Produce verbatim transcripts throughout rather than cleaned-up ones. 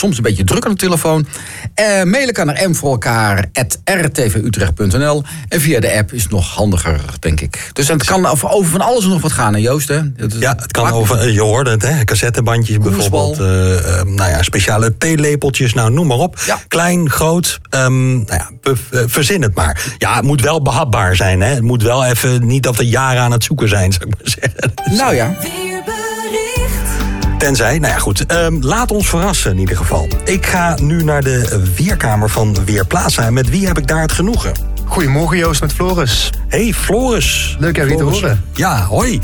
soms een beetje druk aan de telefoon. Uh, mailen kan naar m voor elkaar at r t v utrecht punt n l. En via de app is het nog handiger, denk ik. Dus het kan over, over van alles en nog wat gaan, hè, Joost? Hè? Het, ja, het kan over, je hoorde het, hè, cassettebandjes bijvoorbeeld. Uh, uh, nou ja, speciale theelepeltjes, nou noem maar op. Ja. Klein, groot, um, nou ja, be, uh, verzin het maar. Ja, het moet wel behapbaar zijn, hè. Het moet wel even niet dat we jaren aan het zoeken zijn, zou ik maar zeggen. Dus, nou ja. Tenzij, nou ja goed, um, laat ons verrassen in ieder geval. Ik ga nu naar de weerkamer van Weerplaza. Met wie heb ik daar het genoegen? Goedemorgen Joost, met Floris. Hey Floris. Leuk even te horen. Ja, hoi.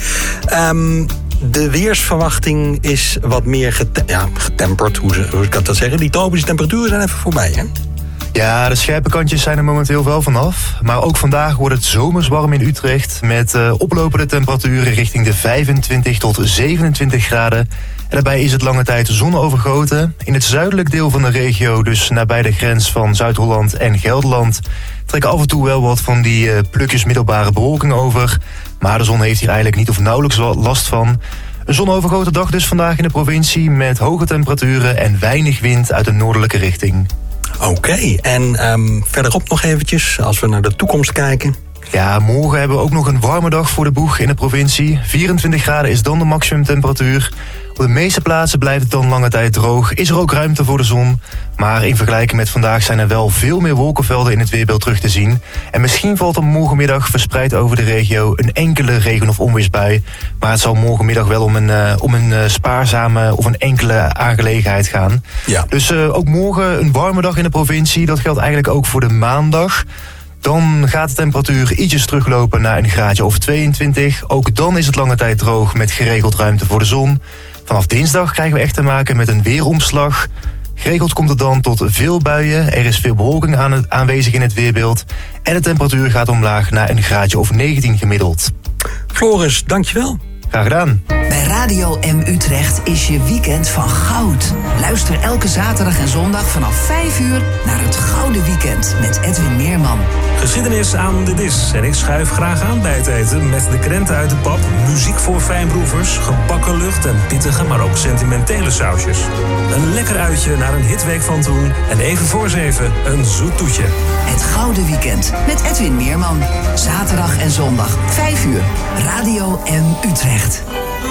Um, de weersverwachting is wat meer gete- ja, getemperd, hoe, ze, hoe kan ik dat zeggen? Die tropische temperaturen zijn even voorbij, hè? Ja, de scherpe kantjes zijn er momenteel wel vanaf. Maar ook vandaag wordt het zomers warm in Utrecht. Met uh, oplopende temperaturen richting de vijfentwintig tot zevenentwintig graden. En daarbij is het lange tijd zonovergoten. In het zuidelijk deel van de regio, dus nabij de grens van Zuid-Holland en Gelderland, trekken af en toe wel wat van die uh, plukjes middelbare bewolking over. Maar de zon heeft hier eigenlijk niet of nauwelijks last van. Een zonovergoten dag dus vandaag in de provincie met hoge temperaturen en weinig wind uit de noordelijke richting. Oké, okay, en um, verderop nog eventjes, als we naar de toekomst kijken. Ja, morgen hebben we ook nog een warme dag voor de boeg in de provincie. vierentwintig graden is dan de maximumtemperatuur. Op de meeste plaatsen blijft het dan lange tijd droog. Is er ook ruimte voor de zon. Maar in vergelijking met vandaag zijn er wel veel meer wolkenvelden in het weerbeeld terug te zien. En misschien valt er morgenmiddag verspreid over de regio een enkele regen- of onweersbui. Maar het zal morgenmiddag wel om een, uh, om een uh, spaarzame of een enkele aangelegenheid gaan. Ja. Dus uh, ook morgen een warme dag in de provincie. Dat geldt eigenlijk ook voor de maandag. Dan gaat de temperatuur ietsjes teruglopen naar een graadje of tweeëntwintig. Ook dan is het lange tijd droog met geregeld ruimte voor de zon. Vanaf dinsdag krijgen we echt te maken met een weeromslag. Geregeld komt het dan tot veel buien. Er is veel bewolking aan het, aanwezig in het weerbeeld. En de temperatuur gaat omlaag naar een graadje of negentien gemiddeld. Floris, dankjewel. Graag gedaan. Bij Radio M Utrecht is je weekend van goud. Luister elke zaterdag en zondag vanaf vijf uur naar het Gouden Weekend met Edwin Meerman. Geschiedenis aan de dis. En ik schuif graag aan bij het eten met de krenten uit de pap, muziek voor fijnproevers, gebakken lucht en pittige, maar ook sentimentele sausjes. Een lekker uitje naar een hitweek van toen en even voor zeven een zoet toetje. Het Gouden Weekend met Edwin Meerman. Zaterdag en zondag vijf uur. Radio M Utrecht.